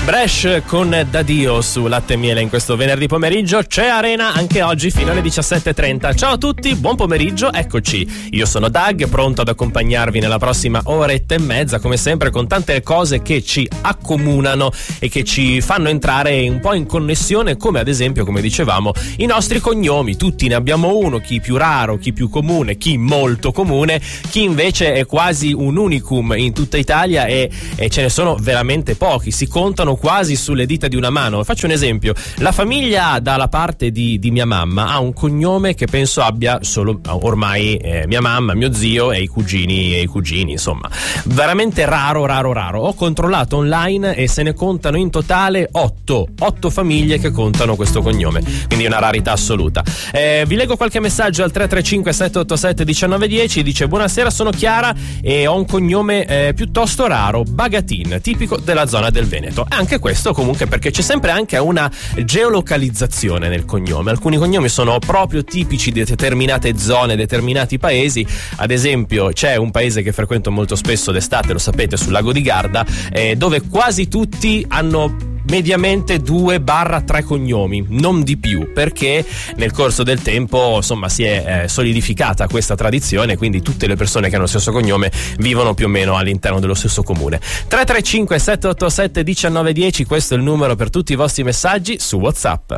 Bresh con Dadio su Latte e Miele in questo venerdì pomeriggio. C'è Arena anche oggi fino alle 17:30. Ciao a tutti, buon pomeriggio, eccoci. Io sono Doug, pronto ad accompagnarvi nella prossima oretta e mezza, come sempre con tante cose che ci accomunano e che ci fanno entrare un po' in connessione, come ad esempio, come dicevamo, i nostri cognomi. Tutti ne abbiamo uno, chi più raro, chi più comune, chi molto comune, chi invece è quasi un unicum in tutta Italia e ce ne sono veramente pochi, si contano quasi sulle dita di una mano. Faccio un esempio: la famiglia dalla parte di mia mamma ha un cognome che penso abbia solo ormai mia mamma, mio zio e i cugini, insomma veramente raro. Ho controllato online e se ne contano in totale 8 famiglie che contano questo cognome, quindi una rarità assoluta. Vi leggo qualche messaggio al 335 787 1910. Dice: buonasera, sono Chiara e ho un cognome piuttosto raro, Bagatin, tipico della zona del Veneto. Anche questo comunque perché c'è sempre anche una geolocalizzazione nel cognome. Alcuni cognomi sono proprio tipici di determinate zone, determinati paesi. Ad esempio c'è un paese che frequento molto spesso d'estate, lo sapete, sul lago di Garda, dove quasi tutti hanno mediamente 2-3 cognomi, non di più, perché nel corso del tempo insomma si è solidificata questa tradizione, quindi tutte le persone che hanno lo stesso cognome vivono più o meno all'interno dello stesso comune. 335 787 1910, questo è il numero per tutti i vostri messaggi su WhatsApp.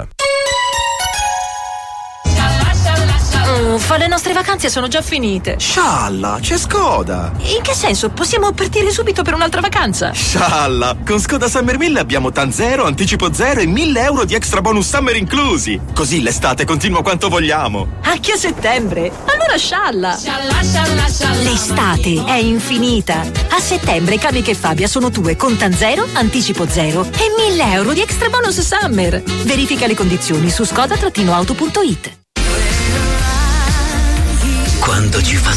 Uffa, le nostre vacanze sono già finite. Scialla, c'è Skoda. In che senso? Possiamo partire subito per un'altra vacanza? Scialla, con Skoda Summer 1000 abbiamo TAN 0, anticipo 0 e 1.000 euro di extra bonus summer inclusi. Così l'estate continua quanto vogliamo. Anche a settembre? Allora scialla. L'estate è infinita. A settembre Kamiq e Fabia sono tue con TAN 0, anticipo 0 e 1.000 euro di extra bonus summer. Verifica le condizioni su skoda-auto.it. Quando ci fa